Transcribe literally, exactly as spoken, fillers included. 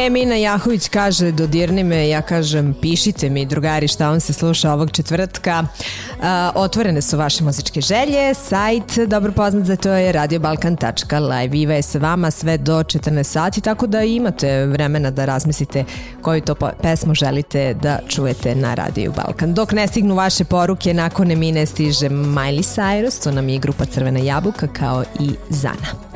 Mina Jahović kaže dodirni me, ja kažem pišite mi drugari šta vam se sluša ovog četvrtka. Uh, otvorene su vaše muzičke želje, sajt dobro poznat za to je radio balkan tačka live. Iva je sa vama sve do četrnaest sati, tako da imate vremena da razmislite koju to pesmu želite da čujete na Radio Balkan. Dok ne stignu vaše poruke, nakon Emine stiže Miley Cyrus, to nam je grupa Crvena jabuka kao i Zana.